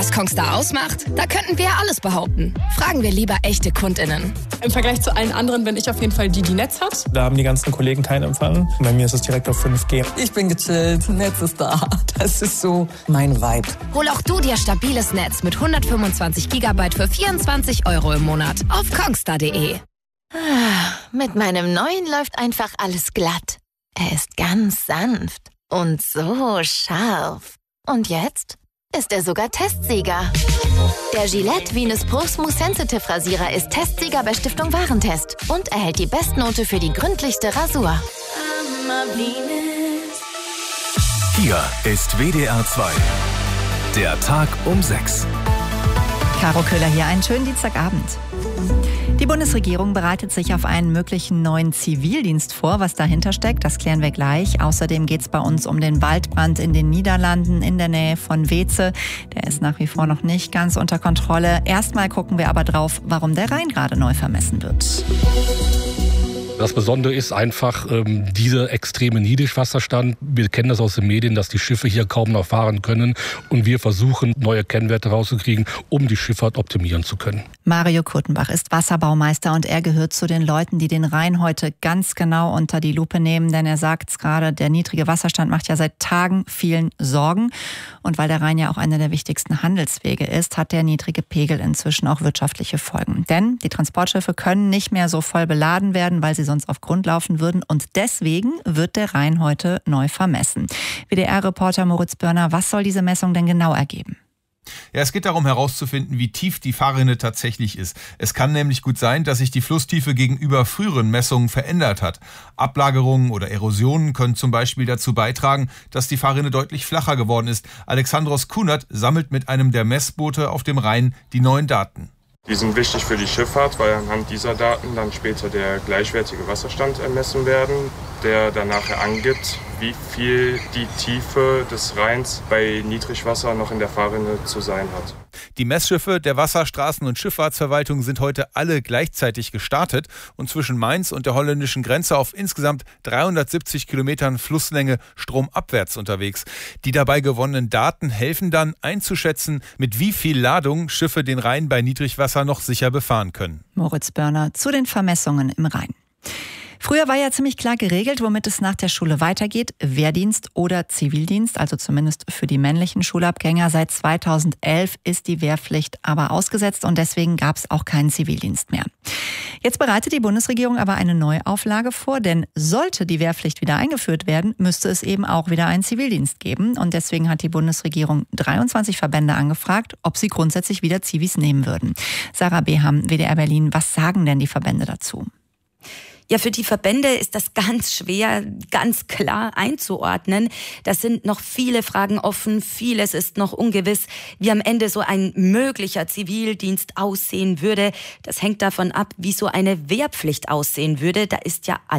Was Kongstar ausmacht? Da könnten wir alles behaupten. Fragen wir lieber echte KundInnen. Im Vergleich zu allen anderen bin ich auf jeden Fall die Netz hat. Da haben die ganzen Kollegen keinen Empfang. Bei mir ist es direkt auf 5G. Ich bin gechillt, Netz ist da. Das ist so mein Vibe. Hol auch du dir stabiles Netz mit 125 GB für 24 € im Monat auf kongstar.de. Mit meinem neuen läuft einfach alles glatt. Er ist ganz sanft und so scharf. Und jetzt ist er sogar Testsieger. Der Gillette Venus Pro Smooth Sensitive Rasierer ist Testsieger bei Stiftung Warentest und erhält die Bestnote für die gründlichste Rasur. Hier ist WDR 2. Der Tag um 6. Caro Köhler hier, einen schönen Dienstagabend. Die Bundesregierung bereitet sich auf einen möglichen neuen Zivildienst vor. Was dahinter steckt, das klären wir gleich. Außerdem geht es bei uns um den Waldbrand in den Niederlanden in der Nähe von Weeze. Der ist nach wie vor noch nicht ganz unter Kontrolle. Erstmal gucken wir aber drauf, warum der Rhein gerade neu vermessen wird. Das Besondere ist einfach dieser extreme Niedrigwasserstand. Wir kennen das aus den Medien, dass die Schiffe hier kaum noch fahren können. Und wir versuchen, neue Kennwerte rauszukriegen, um die Schifffahrt optimieren zu können. Mario Kurtenbach ist Wasserbaumeister und er gehört zu den Leuten, die den Rhein heute ganz genau unter die Lupe nehmen. Denn er sagt es gerade, der niedrige Wasserstand macht ja seit Tagen vielen Sorgen. Und weil der Rhein ja auch einer der wichtigsten Handelswege ist, hat der niedrige Pegel inzwischen auch wirtschaftliche Folgen. Denn die Transportschiffe können nicht mehr so voll beladen werden, weil sie sonst auf Grund laufen würden. Und deswegen wird der Rhein heute neu vermessen. WDR-Reporter Moritz Börner, was soll diese Messung denn genau ergeben? Ja, es geht darum herauszufinden, wie tief die Fahrrinne tatsächlich ist. Es kann nämlich gut sein, dass sich die Flusstiefe gegenüber früheren Messungen verändert hat. Ablagerungen oder Erosionen können zum Beispiel dazu beitragen, dass die Fahrrinne deutlich flacher geworden ist. Alexandros Kunert sammelt mit einem der Messboote auf dem Rhein die neuen Daten. Die sind wichtig für die Schifffahrt, weil anhand dieser Daten dann später der gleichwertige Wasserstand ermessen werden, der dann nachher angibt, wie viel die Tiefe des Rheins bei Niedrigwasser noch in der Fahrrinne zu sein hat. Die Messschiffe der Wasserstraßen- und Schifffahrtsverwaltung sind heute alle gleichzeitig gestartet und zwischen Mainz und der holländischen Grenze auf insgesamt 370 Kilometern Flusslänge stromabwärts unterwegs. Die dabei gewonnenen Daten helfen dann einzuschätzen, mit wie viel Ladung Schiffe den Rhein bei Niedrigwasser noch sicher befahren können. Moritz Börner zu den Vermessungen im Rhein. Früher war ja ziemlich klar geregelt, womit es nach der Schule weitergeht. Wehrdienst oder Zivildienst, also zumindest für die männlichen Schulabgänger. Seit 2011 ist die Wehrpflicht aber ausgesetzt und deswegen gab es auch keinen Zivildienst mehr. Jetzt bereitet die Bundesregierung aber eine Neuauflage vor, denn sollte die Wehrpflicht wieder eingeführt werden, müsste es eben auch wieder einen Zivildienst geben. Und deswegen hat die Bundesregierung 23 Verbände angefragt, ob sie grundsätzlich wieder Zivis nehmen würden. Sarah Beham, WDR Berlin, was sagen denn die Verbände dazu? Ja, für die Verbände ist das ganz schwer, ganz klar einzuordnen. Da sind noch viele Fragen offen, vieles ist noch ungewiss, wie am Ende so ein möglicher Zivildienst aussehen würde. Das hängt davon ab, wie so eine Wehrpflicht aussehen würde. Da ist ja